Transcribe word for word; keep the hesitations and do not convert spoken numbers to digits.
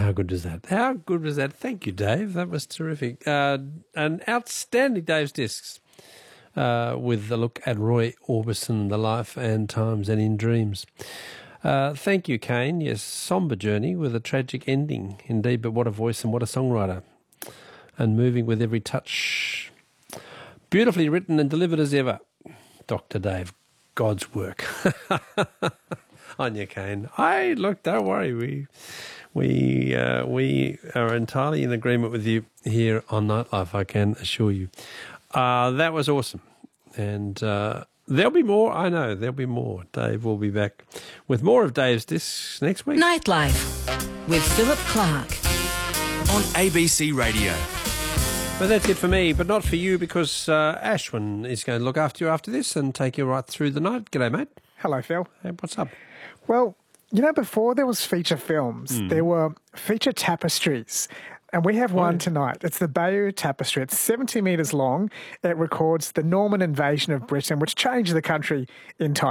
How good was that? How good was that? Thank you, Dave. That was terrific. Uh, an outstanding Dave's Discs uh, with a look at Roy Orbison, The Life and Times and in Dreams. Uh, thank you, Kane. Yes, sombre journey with a tragic ending. Indeed, but what a voice and what a songwriter. And moving with every touch. Beautifully written and delivered as ever. Doctor Dave, God's work. On you, Kane. I look, don't worry. We we uh, we are entirely in agreement with you here on Nightlife, I can assure you. Uh, that was awesome. And uh, there'll be more. I know, there'll be more. Dave will be back with more of Dave's Discs next week. Nightlife with Philip Clark. On A B C Radio. But that's it for me, but not for you, because uh, Ashwin is going to look after you after this and take you right through the night. G'day, mate. Hello, Phil. Hey, what's up? Well, you know, before there was feature films, mm. there were feature tapestries. And we have one oh. tonight. It's the Bayeux Tapestry. It's seventy metres long. It records the Norman invasion of Britain, which changed the country in time.